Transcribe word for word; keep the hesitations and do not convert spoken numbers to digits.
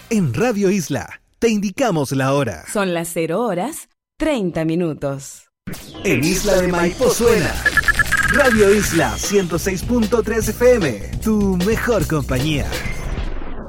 En Radio Isla te indicamos la hora. Son las cero horas, treinta minutos. En Isla de Maipo suena Radio Isla ciento seis punto tres F M, tu mejor compañía.